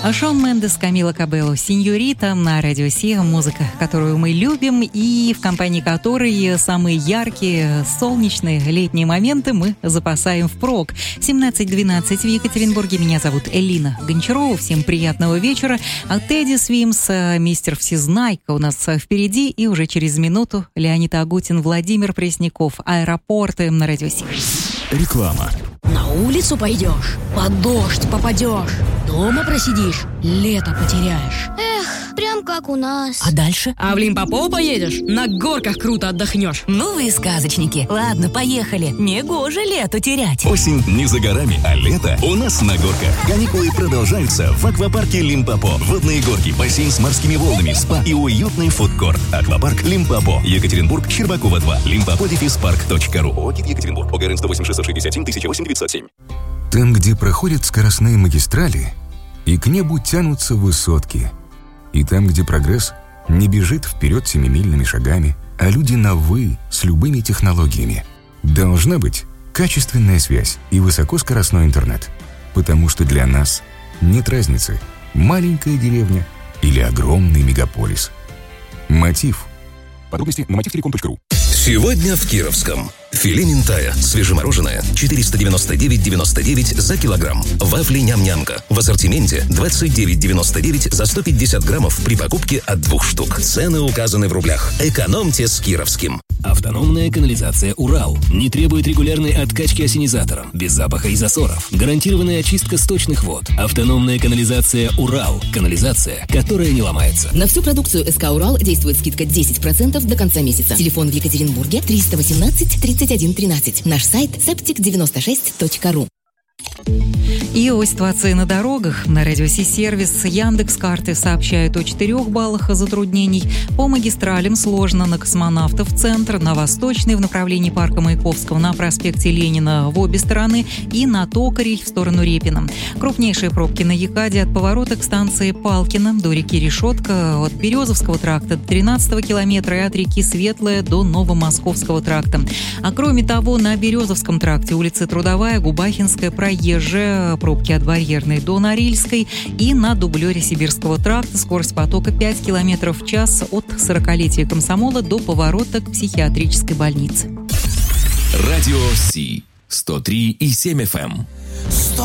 Шон Мендес, Камила Кабелло, «Синьорита» на Радио Си. Музыка, которую мы любим и в компании которой самые яркие, солнечные летние моменты мы запасаем впрок. 17:12 в Екатеринбурге. Меня зовут Элина Гончарова. Всем приятного вечера. Тедди Свимс, мистер Всезнайка у нас впереди. И уже через минуту Леонид Агутин, Владимир Пресняков. «Аэропорты» на Радио Си. Реклама. На улицу пойдешь, под дождь попадешь, дома просидишь, лето потеряешь. Эх, прям как у нас. А дальше? А в Лимпопо поедешь, на горках круто отдохнешь. Ну вы сказочники. Ладно, поехали. Негоже лето терять. Осень не за горами, а лето у нас на горках. Каникулы продолжаются в аквапарке Лимпопо. Водные горки, бассейн с морскими волнами, спа и уютный фудкорт. Аквапарк Лимпопо. Екатеринбург, Щербакова 2. limpopo-park.ru. ОГИ Екатеринбург. ОГРН 108 667 1008 907. Там, где проходят скоростные магистрали, и к небу тянутся высотки. И там, где прогресс не бежит вперед семимильными шагами, а люди на «вы» с любыми технологиями. Должна быть качественная связь и высокоскоростной интернет. Потому что для нас нет разницы, маленькая деревня или огромный мегаполис. Мотив. Подробности на motivtelecom.ru. Сегодня в Кировском. Филе минтая, свежемороженое, 499,99 за килограмм. Вафли ням-нямка. В ассортименте 29,99 за 150 граммов при покупке от 2 штук. Цены указаны в рублях. Экономьте с Кировским. Автономная канализация «Урал» не требует регулярной откачки ассенизатором, без запаха и засоров. Гарантированная очистка сточных вод. Автономная канализация «Урал». Канализация, которая не ломается. На всю продукцию СК «Урал» действует скидка 10% до конца месяца. Телефон в Екатеринбурге 318 31 13. Наш сайт septic96.ru. И о ситуации на дорогах. На Радио Си-сервис Яндекс.Карты сообщают о 4 баллах затруднений. По магистралям сложно на Космонавтов центр, на Восточный в направлении парка Маяковского, на проспекте Ленина в обе стороны и на Токарей в сторону Репина. Крупнейшие пробки на Якаде от поворота к станции Палкино до реки Решетка, от Березовского тракта до 13-го километра и от реки Светлая до Новомосковского тракта. А кроме того, на Березовском тракте улицы Трудовая, Губахинская, Проезжая, пробки от Барьерной до Норильской и на дублере Сибирского тракта скорость потока 5 км в час от 40-летия Комсомола до поворота к психиатрической больнице. Радио Си. 103,7 FM.